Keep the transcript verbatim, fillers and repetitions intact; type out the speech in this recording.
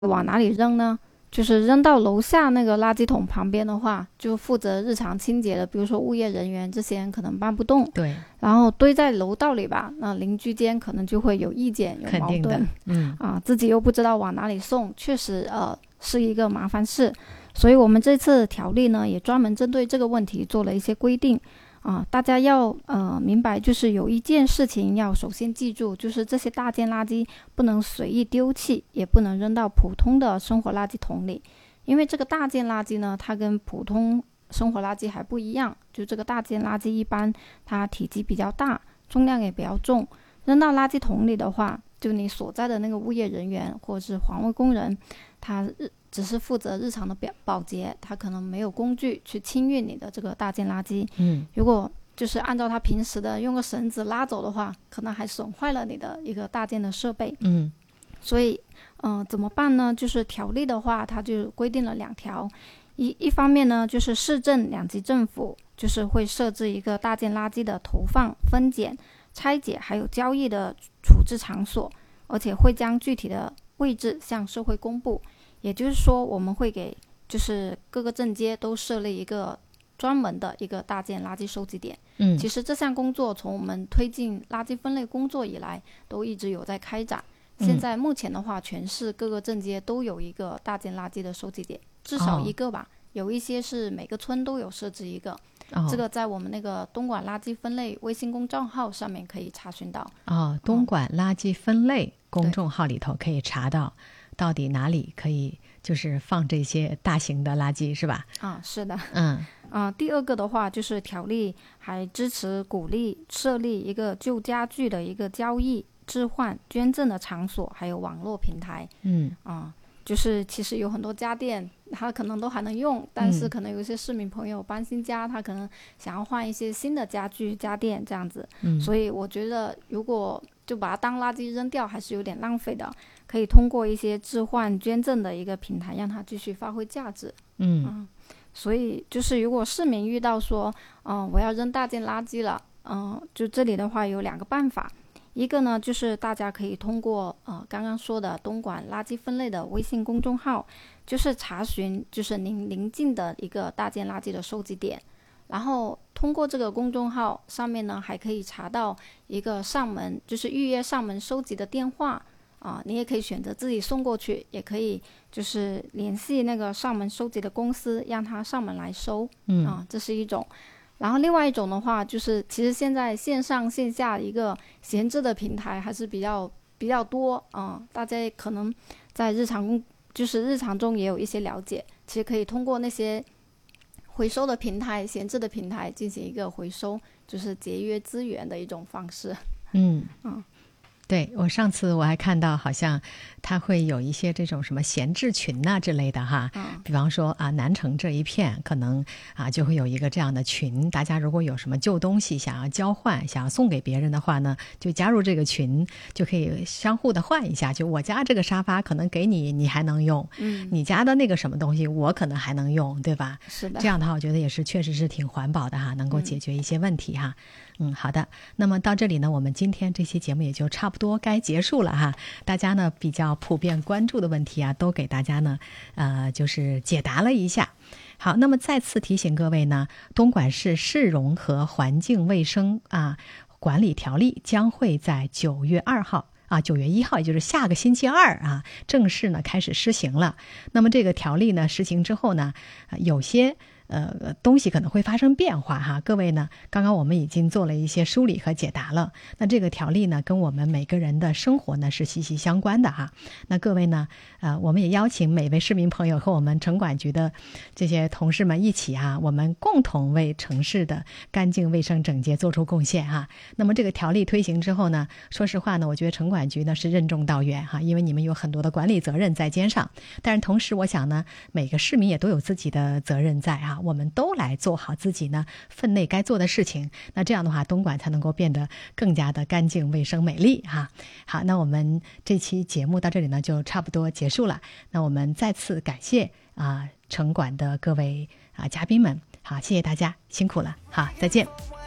往哪里扔呢？就是扔到楼下那个垃圾桶旁边的话，就负责日常清洁的，比如说物业人员，这些人可能搬不动。 对， 然后堆在楼道里吧，那邻居间可能就会有意见，有矛盾。 嗯啊，自己又不知道往哪里送，确实呃是一个麻烦事。所以我们这次条例呢，也专门针对这个问题做了一些规定。啊，大家要呃明白，就是有一件事情要首先记住，就是这些大件垃圾不能随意丢弃，也不能扔到普通的生活垃圾桶里。因为这个大件垃圾呢，它跟普通生活垃圾还不一样，就这个大件垃圾一般它体积比较大，重量也比较重，扔到垃圾桶里的话，就你所在的那个物业人员或者是环卫工人，他只是负责日常的保洁，他可能没有工具去清运你的这个大件垃圾。 嗯， 如果就是按照他平时的用个绳子拉走的话，可能还损坏了你的一个大件的设备。 嗯， 所以嗯、呃，怎么办呢？就是条例的话，它就规定了两条。一一方面呢，就是市政两级政府就是会设置一个大件垃圾的投放、分拣、拆解还有交易的处置场所，而且会将具体的位置向社会公布。也就是说，我们会给就是各个镇街都设立一个专门的一个大件垃圾收集点。 嗯， 其实这项工作从我们推进垃圾分类工作以来，都一直有在开展。现在目前的话，全市各个镇街都有一个大件垃圾的收集点，至少一个吧。哦、有一些是每个村都有设置一个。哦、这个在我们那个东莞垃圾分类微信公众号上面可以查询到。 哦，东莞垃圾分类公众号里头可以查到。到底哪里可以就是放这些大型的垃圾是吧？ 啊，是的。 嗯啊，第二个的话就是条例还支持鼓励设立一个旧家具的一个交易、置换、捐赠的场所，还有网络平台。 嗯啊，就是其实有很多家电它可能都还能用，但是可能有一些市民朋友搬新家，他可能想要换一些新的家具家电这样子。 嗯， 所以我觉得如果就把它当垃圾扔掉还是有点浪费的，可以通过一些置换捐赠的一个平台让它继续发挥价值。 嗯、 啊、所以就是如果市民遇到说嗯、呃，我要扔大件垃圾了，嗯、呃，就这里的话有两个办法。一个呢，就是大家可以通过呃刚刚说的东莞垃圾分类的微信公众号，就是查询就是您邻近的一个大件垃圾的收集点，然后通过这个公众号上面呢，还可以查到一个上门就是预约上门收集的电话啊、呃，你也可以选择自己送过去，也可以就是联系那个上门收集的公司，让他上门来收。 嗯啊、呃，这是一种。然后另外一种的话，就是其实现在线上线下一个闲置的平台还是比较比较多啊、呃，大家可能在日常就是日常中也有一些了解，其实可以通过那些回收的平台、闲置的平台进行一个回收，就是节约资源的一种方式。 嗯嗯。 对，我上次我还看到好像它会有一些这种什么闲置群呐、啊、之类的哈、嗯、比方说啊南城这一片可能啊就会有一个这样的群，大家如果有什么旧东西想要交换想要送给别人的话呢，就加入这个群，就可以相互的换一下，就我家这个沙发可能给你你还能用、嗯、你家的那个什么东西我可能还能用，对吧？ 是的， 这样的话我觉得也是确实是挺环保的哈，能够解决一些问题哈。嗯, 嗯，好的，那么到这里呢，我们今天这期节目也就差不多该结束了哈。大家呢比较普遍关注的问题啊，都给大家呢呃就是解答了一下。好，那么再次提醒各位呢，东莞市市容和环境卫生啊管理条例将会在九月二号啊，九月一号，也就是下个星期二啊，正式呢开始施行了。那么这个条例呢实行之后呢，呃、有些呃，东西可能会发生变化哈，各位呢，刚刚我们已经做了一些梳理和解答了。那这个条例呢，跟我们每个人的生活呢是息息相关的哈。那各位呢，呃，我们也邀请每位市民朋友和我们城管局的这些同事们一起啊，我们共同为城市的干净卫生整洁做出贡献哈。那么这个条例推行之后呢，说实话呢，我觉得城管局呢是任重道远哈，因为你们有很多的管理责任在肩上，但是同时我想呢，每个市民也都有自己的责任在哈。我们都来做好自己呢分内该做的事情，那这样的话东莞才能够变得更加的干净卫生美丽哈。好，那我们这期节目到这里呢就差不多结束了，那我们再次感谢啊城管的各位啊嘉宾们，好，谢谢大家辛苦了，好，再见。